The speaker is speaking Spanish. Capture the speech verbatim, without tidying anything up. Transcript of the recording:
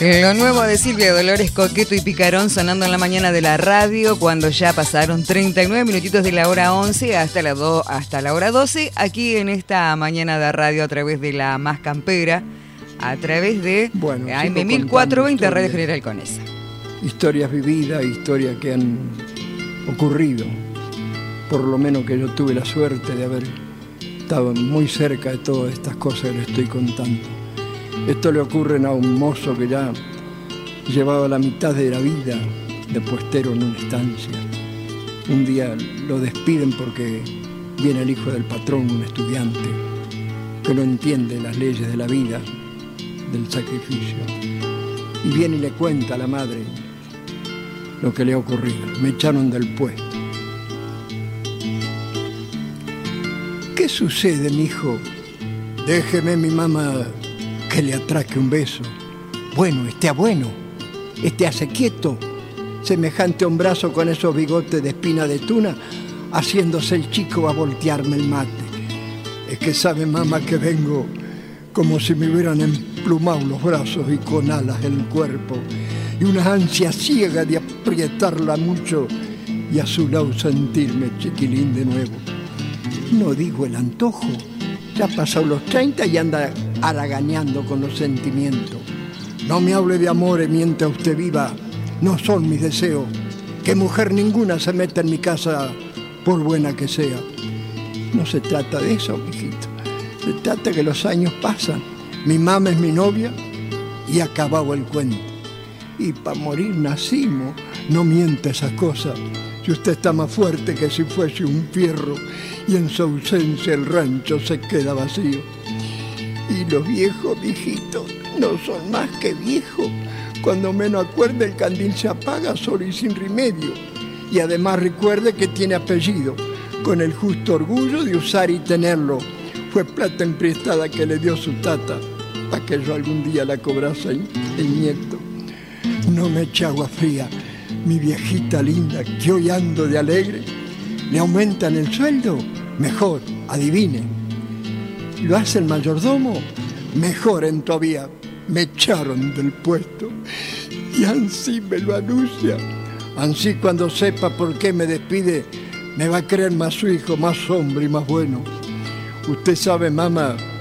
Lo nuevo de Silvia Dolores, Coqueto y Picarón, sonando en la mañana de la radio, cuando ya pasaron treinta y nueve minutitos de la hora once hasta la, do, hasta la hora doce, aquí en esta mañana de radio a través de la Más Campera, a través de bueno, A M mil cuatrocientos veinte Radio General Conesa. Historias vividas, historias que han ocurrido, por lo menos que yo tuve la suerte de haber estado muy cerca de todas estas cosas que le estoy contando. Esto le ocurre a un mozo que ya llevaba la mitad de la vida de puestero en una estancia. Un día lo despiden porque viene el hijo del patrón, un estudiante, que no entiende las leyes de la vida, del sacrificio. Y viene y le cuenta a la madre lo que le ha ocurrido. Me echaron del puesto. ¿Qué sucede, mi hijo? Déjeme, mi mamá, que le atraque un beso. Bueno, esté a bueno, esté hace quieto, semejante hombrazo con esos bigotes de espina de tuna, haciéndose el chico a voltearme el mate. Es que sabe, mamá, que vengo como si me hubieran emplumado los brazos y con alas el cuerpo, y una ansia ciega de aprietarla mucho y a su lado sentirme chiquilín de nuevo. No digo el antojo, ya ha pasado los treinta y anda haraganeando con los sentimientos. No me hable de amores mientras usted viva, no son mis deseos. Que mujer ninguna se meta en mi casa, por buena que sea. No se trata de eso, mijito. Se trata que los años pasan. Mi mamá es mi novia y acababa el cuento. Y para morir nacimos, no miente esas cosas. Si usted está más fuerte que si fuese un fierro, y en su ausencia el rancho se queda vacío. Y los viejos, mijito, no son más que viejos. Cuando menos acuerde, el candil se apaga solo y sin remedio. Y además recuerde que tiene apellido, con el justo orgullo de usar y tenerlo. Fue plata emprestada que le dio su tata, para que yo algún día la cobrase el nieto. No me eche agua fría, mi viejita linda, que hoy ando de alegre. ¿Le aumentan el sueldo? Mejor, adivine. ¿Lo hace el mayordomo? Mejor en todavía. Me echaron del puesto. Y ansí me lo anuncia. Ansí cuando sepa por qué me despide, me va a creer más su hijo, más hombre y más bueno. Usted sabe, mamá,